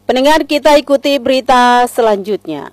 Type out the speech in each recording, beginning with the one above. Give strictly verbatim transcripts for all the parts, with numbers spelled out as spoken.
Pendengar, kita ikuti berita selanjutnya.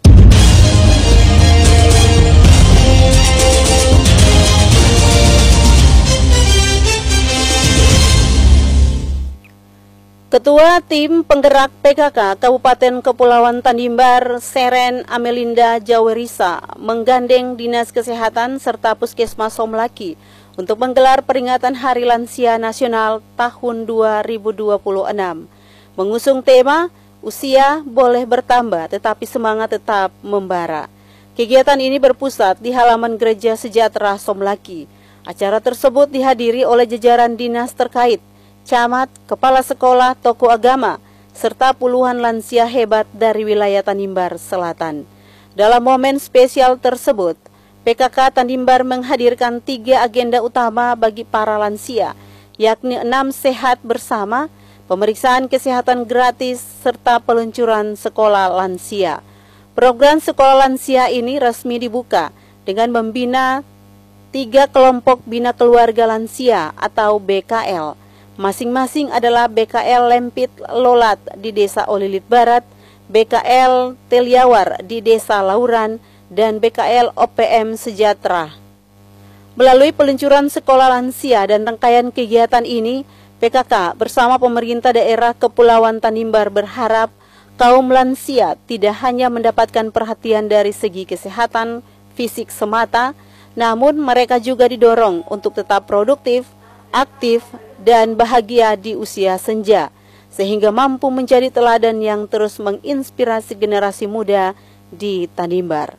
Ketua Tim Penggerak P K K Kabupaten Kepulauan Tanimbar, Seren Amelinda Jawerisa, menggandeng Dinas Kesehatan serta Puskesmas Somlaki untuk menggelar peringatan Hari Lansia Nasional tahun dua ribu dua puluh enam. Mengusung tema, usia boleh bertambah tetapi semangat tetap membara. Kegiatan ini berpusat di halaman Gereja Sejahtera Somlaki. Acara tersebut dihadiri oleh jajaran dinas terkait, camat, kepala sekolah, tokoh agama, serta puluhan lansia hebat dari wilayah Tanimbar Selatan. Dalam momen spesial tersebut, P K K Tanimbar menghadirkan tiga agenda utama bagi para lansia, yakni enam sehat bersama, pemeriksaan kesehatan gratis, serta peluncuran sekolah lansia. Program sekolah lansia ini resmi dibuka dengan membina tiga kelompok bina keluarga lansia atau B K L. Masing-masing adalah B K L Lempit Lolat di Desa Olilit Barat, B K L Teliawar di Desa Lauran, dan B K L O P M Sejahtera. Melalui peluncuran sekolah lansia dan rangkaian kegiatan ini, P K K bersama pemerintah daerah Kepulauan Tanimbar berharap kaum lansia tidak hanya mendapatkan perhatian dari segi kesehatan fisik semata, namun mereka juga didorong untuk tetap produktif, aktif, dan bahagia di usia senja, sehingga mampu menjadi teladan yang terus menginspirasi generasi muda di Tanimbar.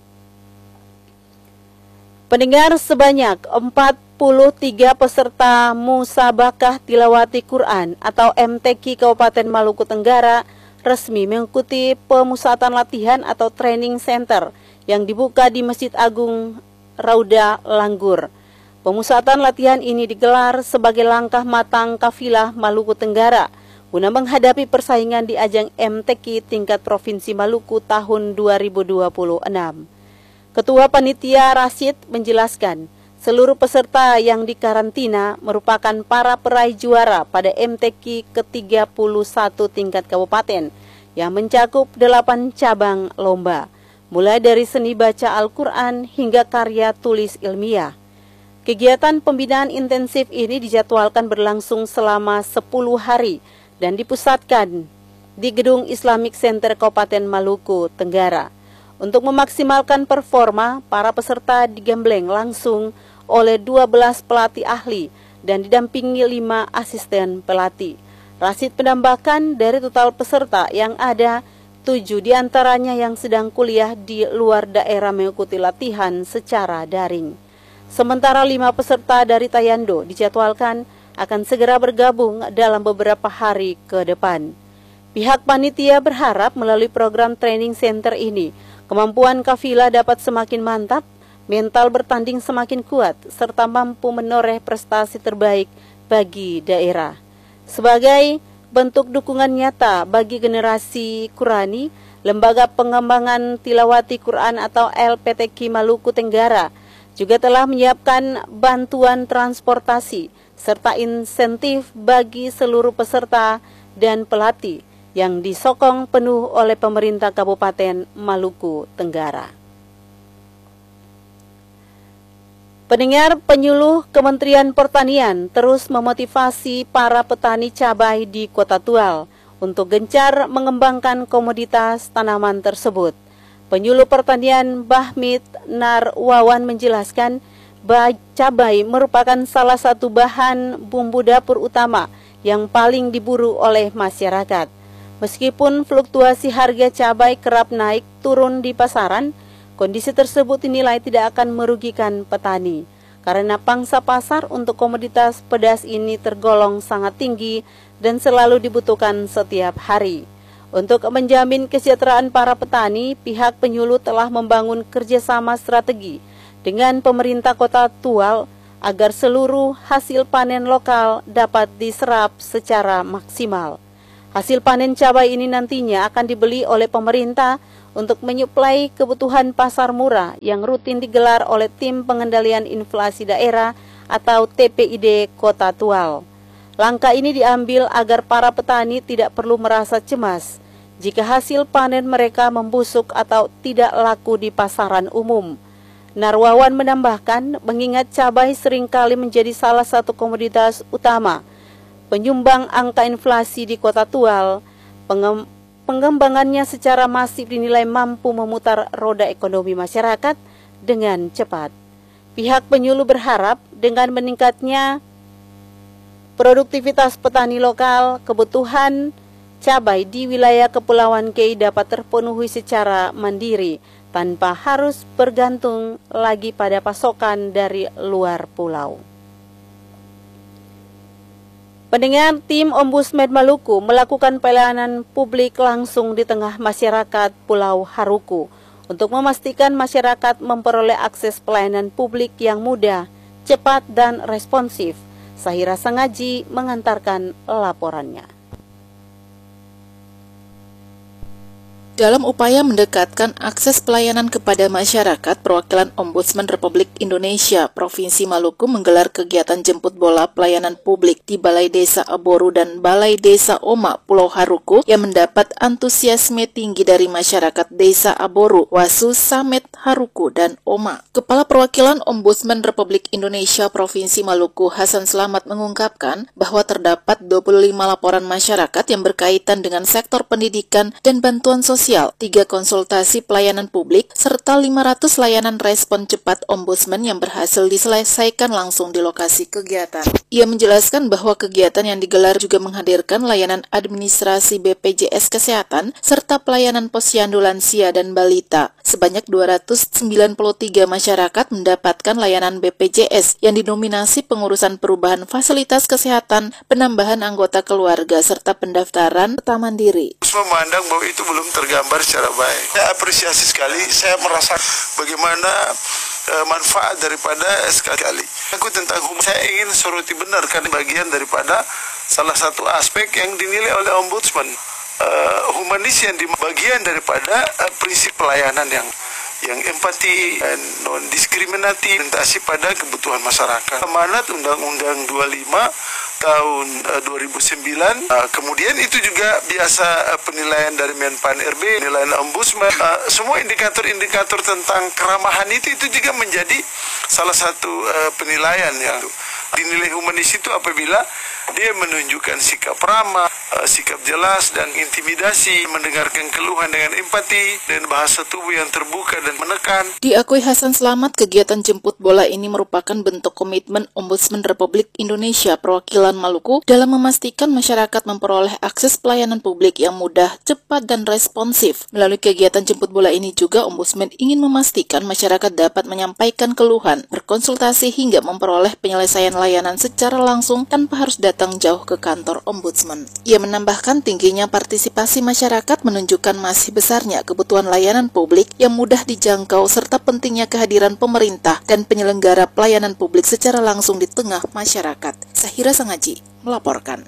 Pendengar, sebanyak empat puluh tiga peserta Musabakah Tilawati Quran atau M T Q Kabupaten Maluku Tenggara resmi mengikuti pemusatan latihan atau training center yang dibuka di Masjid Agung Rauda Langgur. Pemusatan latihan ini digelar sebagai langkah matang kafilah Maluku Tenggara guna menghadapi persaingan di ajang M T Q tingkat Provinsi Maluku tahun dua ribu dua puluh enam. Ketua Panitia Rashid menjelaskan, seluruh peserta yang dikarantina merupakan para peraih juara pada M T Q ke tiga puluh satu tingkat kabupaten yang mencakup delapan cabang lomba, mulai dari seni baca Al-Quran hingga karya tulis ilmiah. Kegiatan pembinaan intensif ini dijadwalkan berlangsung selama sepuluh hari dan dipusatkan di Gedung Islamic Center Kabupaten Maluku Tenggara. Untuk memaksimalkan performa, para peserta digembleng langsung oleh dua belas pelatih ahli dan didampingi lima asisten pelatih. Rashid menambahkan dari total peserta yang ada, tujuh diantaranya yang sedang kuliah di luar daerah mengikuti latihan secara daring. Sementara lima peserta dari Tayando dijadwalkan akan segera bergabung dalam beberapa hari ke depan. Pihak panitia berharap melalui program training center ini, kemampuan kafilah dapat semakin mantap, mental bertanding semakin kuat, serta mampu menoreh prestasi terbaik bagi daerah. Sebagai bentuk dukungan nyata bagi generasi Qurani, Lembaga Pengembangan Tilawati Quran atau L P T Q Maluku Tenggara juga telah menyiapkan bantuan transportasi serta insentif bagi seluruh peserta dan pelatih yang disokong penuh oleh pemerintah Kabupaten Maluku Tenggara. Pendengar, penyuluh Kementerian Pertanian terus memotivasi para petani cabai di Kota Tual untuk gencar mengembangkan komoditas tanaman tersebut. Penyuluh Pertanian Bahmit Narwawan menjelaskan bahwa cabai merupakan salah satu bahan bumbu dapur utama yang paling diburu oleh masyarakat. Meskipun fluktuasi harga cabai kerap naik turun di pasaran, kondisi tersebut dinilai tidak akan merugikan petani, karena pangsa pasar untuk komoditas pedas ini tergolong sangat tinggi dan selalu dibutuhkan setiap hari. Untuk menjamin kesejahteraan para petani, pihak penyuluh telah membangun kerjasama strategi dengan pemerintah Kota Tual agar seluruh hasil panen lokal dapat diserap secara maksimal. Hasil panen cabai ini nantinya akan dibeli oleh pemerintah untuk menyuplai kebutuhan pasar murah yang rutin digelar oleh Tim Pengendalian Inflasi Daerah atau T P I D Kota Tual. Langkah ini diambil agar para petani tidak perlu merasa cemas jika hasil panen mereka membusuk atau tidak laku di pasaran umum. Narwawan menambahkan, mengingat cabai seringkali menjadi salah satu komoditas utama penyumbang angka inflasi di Kota Tual, pengem pengembangannya secara masif dinilai mampu memutar roda ekonomi masyarakat dengan cepat. Pihak penyuluh berharap dengan meningkatnya produktivitas petani lokal, kebutuhan cabai di wilayah Kepulauan Kei dapat terpenuhi secara mandiri tanpa harus bergantung lagi pada pasokan dari luar pulau. Pendengar, tim Ombudsman Maluku melakukan pelayanan publik langsung di tengah masyarakat Pulau Haruku untuk memastikan masyarakat memperoleh akses pelayanan publik yang mudah, cepat, dan responsif. Sahira Sangaji mengantarkan laporannya. Dalam upaya mendekatkan akses pelayanan kepada masyarakat, perwakilan Ombudsman Republik Indonesia Provinsi Maluku menggelar kegiatan jemput bola pelayanan publik di Balai Desa Aboru dan Balai Desa Oma Pulau Haruku yang mendapat antusiasme tinggi dari masyarakat Desa Aboru, Wasu, Samet, Haruku, dan Oma. Kepala Perwakilan Ombudsman Republik Indonesia Provinsi Maluku, Hasan Selamat, mengungkapkan bahwa terdapat dua puluh lima laporan masyarakat yang berkaitan dengan sektor pendidikan dan bantuan sosial, tiga konsultasi pelayanan publik, serta lima ratus layanan respon cepat Ombudsman yang berhasil diselesaikan langsung di lokasi kegiatan. Ia menjelaskan bahwa kegiatan yang digelar juga menghadirkan layanan administrasi B P J S Kesehatan, serta pelayanan posyandu lansia dan balita. Sebanyak dua ratus sembilan puluh tiga masyarakat mendapatkan layanan B P J S yang didominasi pengurusan perubahan fasilitas kesehatan, penambahan anggota keluarga, serta pendaftaran serta mandiri. Memandang bahwa itu belum tergambar secara baik. Saya apresiasi sekali, saya merasa bagaimana e, manfaat daripada sekali. Aku tentang hukum, saya ingin soroti benar kan bagian daripada salah satu aspek yang dinilai oleh Ombudsman. E, humanis yang di bagian daripada e, prinsip pelayanan yang yang empati dan non-diskriminatif, orientasi pada kebutuhan masyarakat. Amanat Undang-Undang dua puluh lima tahun uh, dua ribu sembilan, uh, kemudian itu juga biasa uh, penilaian dari Menpan R B, penilaian Ombudsman, uh, semua indikator-indikator tentang keramahan itu itu juga menjadi salah satu uh, penilaian yang dinilai humanis itu apabila dia menunjukkan sikap ramah, uh, sikap jelas dan intimidasi, mendengarkan keluhan dengan empati dan bahasa tubuh yang terbuka dan menekan. Diakui Hasan Selamat, kegiatan jemput bola ini merupakan bentuk komitmen Ombudsman Republik Indonesia Perwakilan Maluku dalam memastikan masyarakat memperoleh akses pelayanan publik yang mudah, cepat, dan responsif. Melalui kegiatan jemput bola ini juga Ombudsman ingin memastikan masyarakat dapat menyampaikan keluhan, berkonsultasi hingga memperoleh penyelesaian layanan secara langsung tanpa harus datang jauh ke kantor Ombudsman. Ia menambahkan tingginya partisipasi masyarakat menunjukkan masih besarnya kebutuhan layanan publik yang mudah dijangkau serta pentingnya kehadiran pemerintah dan penyelenggara pelayanan publik secara langsung di tengah masyarakat. Sahira Sangaji melaporkan.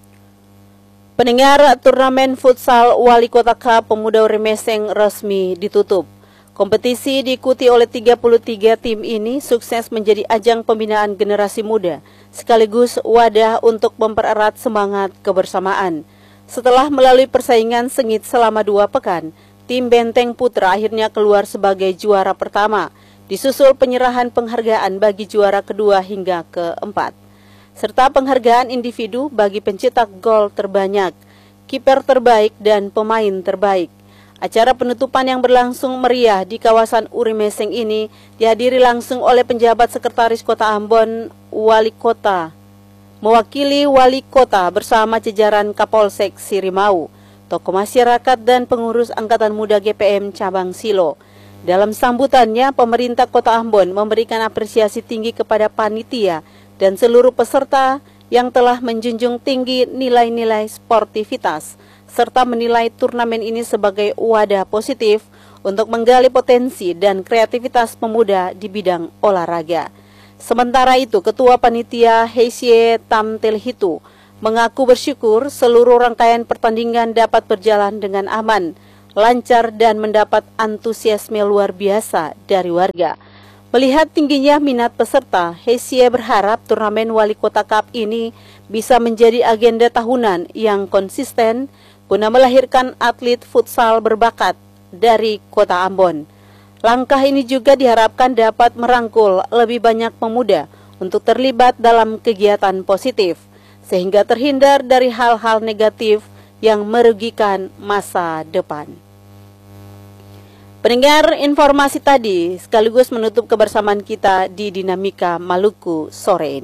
Pendengar, turnamen futsal Wali Kota Cup Pemuda Urimeseng resmi ditutup. Kompetisi diikuti oleh tiga puluh tiga tim ini sukses menjadi ajang pembinaan generasi muda, sekaligus wadah untuk mempererat semangat kebersamaan. Setelah melalui persaingan sengit selama dua pekan, tim Benteng Putra akhirnya keluar sebagai juara pertama, disusul penyerahan penghargaan bagi juara kedua hingga keempat, serta penghargaan individu bagi pencetak gol terbanyak, kiper terbaik, dan pemain terbaik. Acara penutupan yang berlangsung meriah di kawasan Urimeseng ini dihadiri langsung oleh penjabat sekretaris Kota Ambon, Wali Kota, mewakili Wali Kota bersama jajaran Kapolsek Sirimau, tokoh masyarakat, dan pengurus Angkatan Muda G P M Cabang Silo. Dalam sambutannya, pemerintah Kota Ambon memberikan apresiasi tinggi kepada panitia dan seluruh peserta yang telah menjunjung tinggi nilai-nilai sportivitas, serta menilai turnamen ini sebagai wadah positif untuk menggali potensi dan kreativitas pemuda di bidang olahraga. Sementara itu, Ketua Panitia Heisye Tamtelhitu mengaku bersyukur seluruh rangkaian pertandingan dapat berjalan dengan aman, lancar, dan mendapat antusiasme luar biasa dari warga. Melihat tingginya minat peserta, Hesie berharap turnamen Wali Kota Cup ini bisa menjadi agenda tahunan yang konsisten guna melahirkan atlet futsal berbakat dari Kota Ambon. Langkah ini juga diharapkan dapat merangkul lebih banyak pemuda untuk terlibat dalam kegiatan positif, sehingga terhindar dari hal-hal negatif yang merugikan masa depan. Pendengar, informasi tadi sekaligus menutup kebersamaan kita di Dinamika Maluku sore ini.